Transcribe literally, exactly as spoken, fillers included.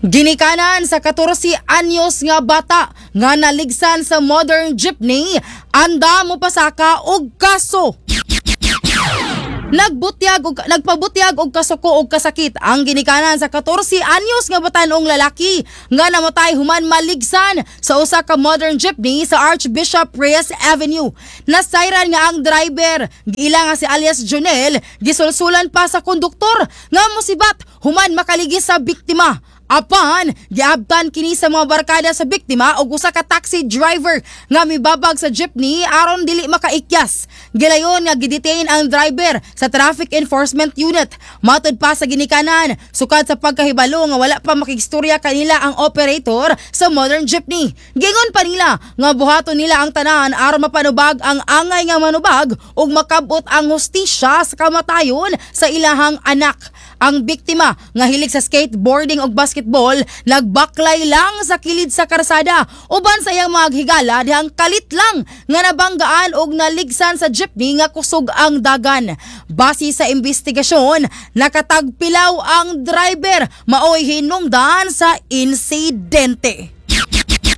Ginikanan sa katorse anyos nga bata nga naligsan sa modern jeepney, anda mo pasaka og kaso. Nagbutyag og nagpabutyag og kasuko og kasakit ang ginikanan sa katorse anyos nga batanong lalaki nga namatay human maligsan sa usa ka modern jeepney sa Archbishop Reyes Avenue. Nasayran nga ang driver, giila nga si alias Jonel, gisulsulan pa sa konduktor nga mosibat human makaligi sa biktima. Apan, giabtan kini sa mga barkada sa biktima og usa ka taxi driver nga mibabag sa jeepney aron dili makaikyas. Gilayon nga gidetain ang driver sa Traffic Enforcement Unit. Matud pa sa ginikanan, sukad sa pagkahibalo nga wala pa makigstorya kanila ang operator sa modern jeepney. Gingon pa nila nga buhaton nila ang tanan aron mapanubag ang angay nga manubag ug makabot ang hustisya sa kamatayon sa ilahang anak. Ang biktima nga hilig sa skateboarding ug basketball nagbaklay lang sa kilid sa karsada uban sa iyang mga higala dihang kalit lang nga nabanggaan og naligsan sa jeepney nga kusog ang dagan. Base sa investigasyon, nakatagpilaw ang driver maoy hinungdan sa insidente.